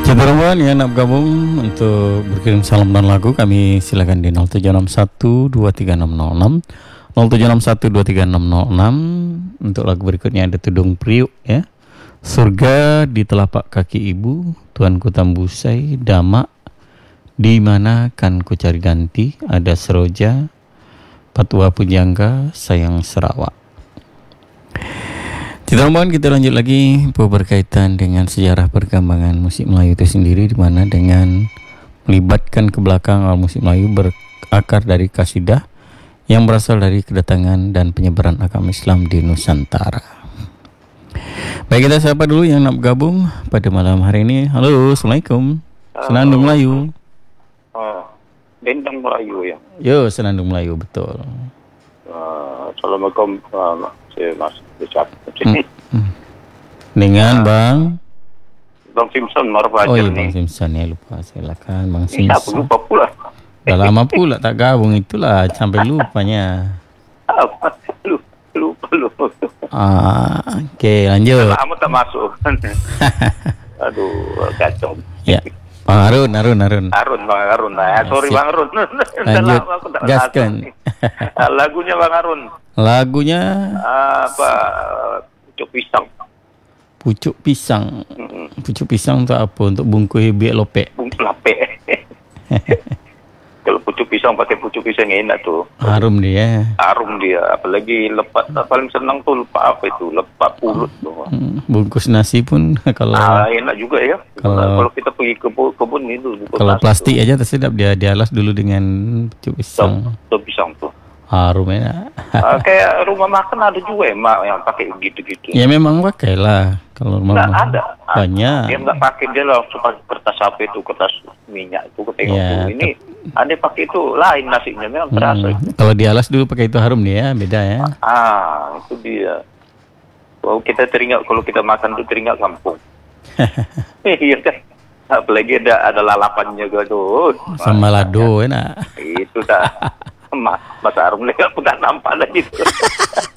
Cederman yang nak bergabung untuk berkirim salam dan lagu, kami silakan di 0761236606 0761236606. Untuk lagu berikutnya ada Tudung Priuk ya. Surga di telapak kaki ibu, Tuanku tambusai damak, di mana kan ku cari ganti, ada Seroja, Patua Pujangga, sayang Sarawak. Teman-teman, kita lanjut lagi berkaitan dengan sejarah perkembangan musik Melayu itu sendiri, di mana dengan melibatkan ke belakang musik Melayu berakar dari kasidah yang berasal dari kedatangan dan penyebaran agama Islam di Nusantara. Baik, kita siapa dulu yang nak bergabung pada malam hari ini. Halo, Assalamualaikum. Senandung Melayu. Dendang Melayu ya. Yo, Senandung Melayu, betul. Assalamualaikum, Mas Richard. Dengan Bang Simpson Marfajar. Oh iya, Bang Simpson ya, lupa. Silakan Bang Siapa Simpson. lupa pula. Udah lama pula tak gabung, itulah sampai lupanya. Apa? Lupa. Oke, lanjut. Lama tak masuk. Aduh, kacau. Ya, Bang Harun. Bang Harun. Sorry Siap. Bang Harun. Lanjut, gaskan. Lagunya Bang Harun. Lagunya Pucuk Pisang. Pucuk pisang untuk apa? Untuk bungkus biak lopek. Bungkus lapek. Kalau pucuk pisang pakai pucuk pisang enak tuh. Harum dia. Apalagi lepat, paling senang tuh lepat apa itu? Lepat pulut tuh. Bungkus nasi pun kalau enak juga ya. Kalau kita pergi kebun itu. Kalau plastik aja tersedap, dia dialas dulu dengan pucuk pisang. Pisang tuh. Harum enak. Kayak rumah makan ada juga ya, Mak, yang pakai gitu-gitu. Ya memang pakailah. Kalau rumah makan ada. banyak. Dia nggak pakai, dia langsung pakai kertas apa itu, kertas minyak itu, ketengok Ya, tuh. Ini ada pakai itu lain nasinya, memang terasa. Kalau dialas dulu pakai itu harum dia, beda ya. Itu dia. Kalau kita teringat, kalau kita makan tuh teringat kampung. Iya kan. Apalagi ada lalapannya gitu. Sama lado enak. Itu dah. Mas Arum lewat pun tak nampak lagi.